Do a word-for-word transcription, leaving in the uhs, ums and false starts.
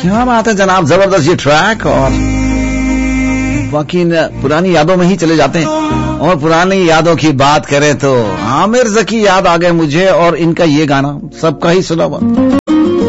क्या बात है जनाब, जबरदस्त ये ट्रैक। और बाकी पुरानी यादों में ही चले जाते हैं। और पुरानी यादों की बात करें तो आमिर ज़की याद आ गए मुझे, और इनका ये गाना सबका ही सुना हुआ।